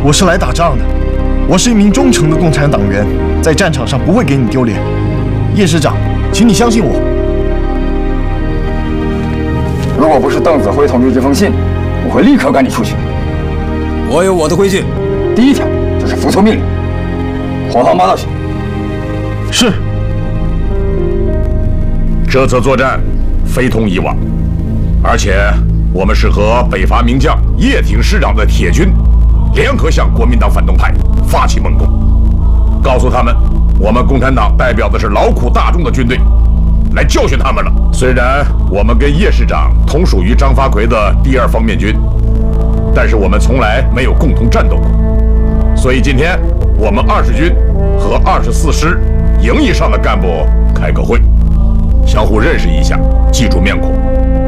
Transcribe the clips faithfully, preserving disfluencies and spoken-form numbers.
我是来打仗的，我是一名忠诚的共产党员，在战场上不会给你丢脸。叶师长，请你相信我。 如果不是邓子恢同志这封信，我会立刻赶你出去。 我有我的规矩， 第一条就是服从命令，黄航马到去。 是。 这次作战非同以往，而且我们是和北伐名将叶挺师长的铁军联合向国民党反动派发起猛攻，告诉他们我们共产党代表的是劳苦大众的军队，来教训他们了。虽然我们跟叶师长同属于张发奎的第二方面军，但是我们从来没有共同战斗过，所以今天我们二十军和二十四师营以上的干部开个会，相互认识一下，记住面孔。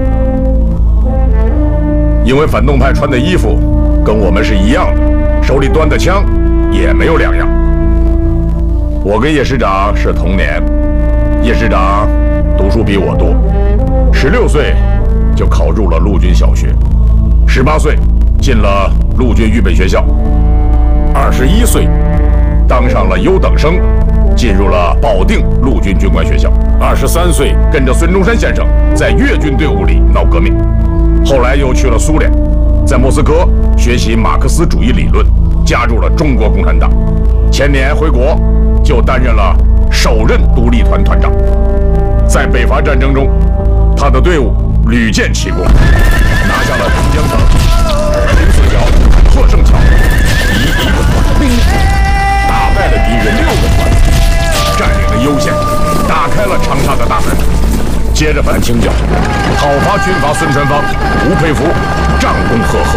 因为反动派穿的衣服跟我们是一样的，手里端的枪也没有两样。我跟叶师长是同年，叶师长读书比我多，十六岁就考入了陆军小学，十八岁进了陆军预备学校，二十一岁当上了优等生，进入了保定陆军军官学校，二十三岁跟着孙中山先生在粤军队伍里闹革命，后来又去了苏联，在莫斯科学习马克思主义理论，加入了中国共产党。前年回国就担任了首任独立团团长。在北伐战争中，他的队伍屡建奇功，拿下了长江城、零四桥、贺胜桥，以一个团兵打败了敌人六个团，占领了攸县，打开了长沙的大门。接着反清剿，讨伐军阀孙传芳、吴佩孚，战功赫赫。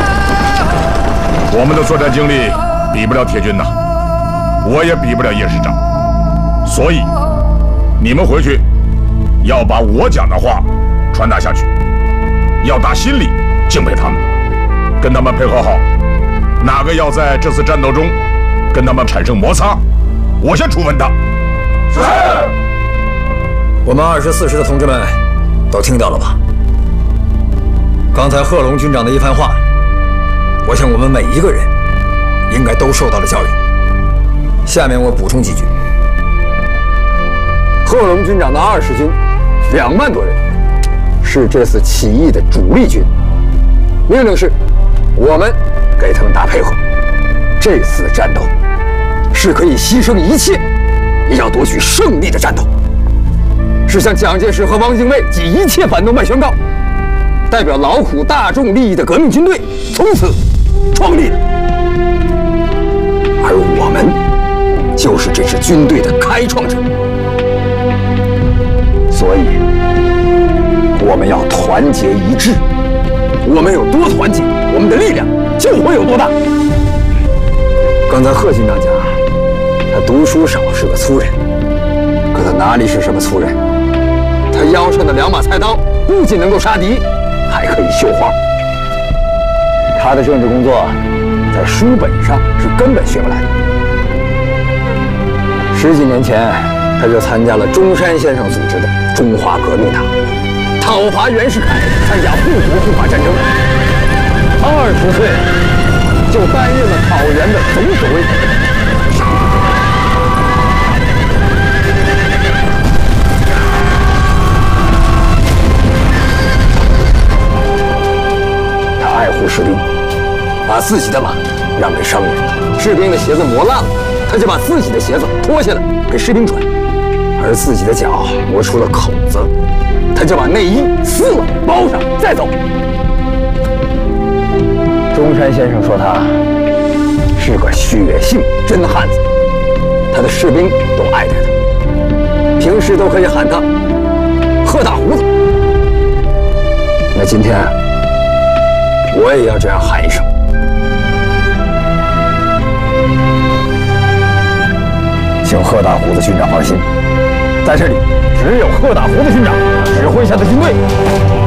我们的作战经历比不了铁军呐，我也比不了叶师长，所以你们回去要把我讲的话传达下去，要打心里敬佩他们，跟他们配合好。哪个要在这次战斗中跟他们产生摩擦，我先处分他。 是。我们二十四师的同志们都听到了吧？刚才贺龙军长的一番话，我想我们每一个人应该都受到了教育。下面我补充几句。 贺龙军长的二十军两万多人，是这次起义的主力军。命令是，我们给他们打配合。这次战斗是可以牺牲一切，也要夺取胜利的战斗。是向蒋介石和汪精卫及一切反动派宣告，代表劳苦大众利益的革命军队从此创立了。而我们就是这支军队的开创者，所以我们要团结一致。我们有多团结，我们的力量就会有多大。刚才贺军长讲，他读书少，是个粗人，可他哪里是什么粗人？他腰上的两把菜刀不仅能够杀敌，还可以绣花。他的政治工作在书本上是根本学不来的。十几年前，他就参加了中山先生组织的中华革命党，讨伐袁世凯，参加护国护法战争。二十岁就担任了讨袁的总指挥。爱护士兵，把自己的马让给商人，士兵的鞋子磨烂了，他就把自己的鞋子脱下来给士兵穿，而自己的脚磨出了口子，他就把内衣撕了包上再走。中山先生说他是个血性真汉子，他的士兵都爱戴他，平时都可以喊他贺大胡子。那今天我也要这样喊一声。请贺大胡子军长放心，在这里只有贺大胡子军长指挥下的军队